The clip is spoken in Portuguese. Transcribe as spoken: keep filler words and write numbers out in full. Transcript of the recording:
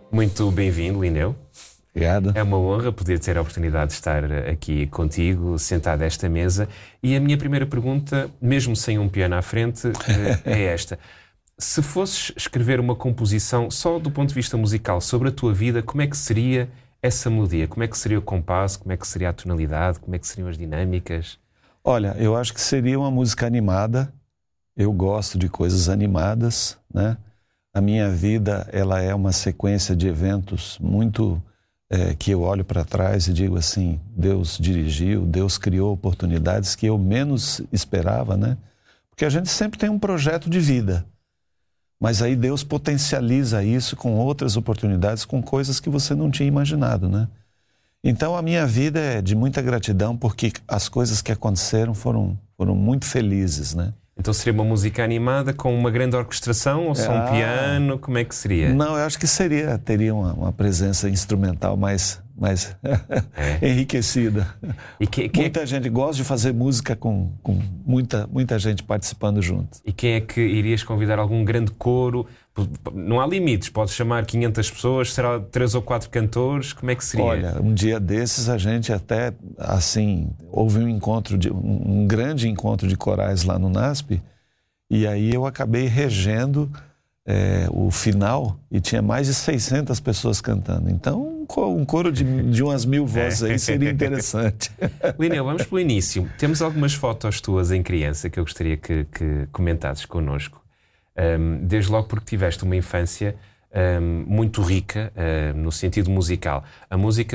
Muito bem-vindo, Linneu. Obrigado. É uma honra poder ter a oportunidade de estar aqui contigo, sentado a esta mesa. E a minha primeira pergunta, mesmo sem um piano à frente, é esta. Se fosses escrever uma composição só do ponto de vista musical sobre a tua vida, como é que seria essa melodia? Como é que seria o compasso? Como é que seria a tonalidade? Como é que seriam as dinâmicas? Olha, eu acho que seria uma música animada. Eu gosto de coisas animadas, né? A minha vida, ela é uma sequência de eventos muito... É, que eu olho para trás e digo assim, Deus dirigiu, Deus criou oportunidades que eu menos esperava, né? Porque a gente sempre tem um projeto de vida, mas aí Deus potencializa isso com outras oportunidades, com coisas que você não tinha imaginado, né? Então a minha vida é de muita gratidão porque as coisas que aconteceram foram, foram muito felizes, né? Então seria uma música animada com uma grande orquestração ou só um Ah, piano? Como é que seria? Não, eu acho que seria, teria uma, uma presença instrumental mais, mais É. enriquecida. E que, que Muita é... gente gosta de fazer música com, com muita, muita gente participando junto. E quem é que irias convidar? Algum grande coro? Não há limites, podes chamar quinhentas pessoas, será três ou quatro cantores, como é que seria? Olha, um dia desses a gente até, assim, houve um encontro, de, um, um grande encontro de corais lá no NASP, e aí eu acabei regendo é, o final e tinha mais de seiscentas pessoas cantando. Então, um coro de, de umas mil vozes aí seria interessante. Linneu, vamos pelo início. Temos algumas fotos tuas em criança que eu gostaria que, que comentasses connosco. Um, desde logo porque tiveste uma infância um, muito rica uh, no sentido musical. A música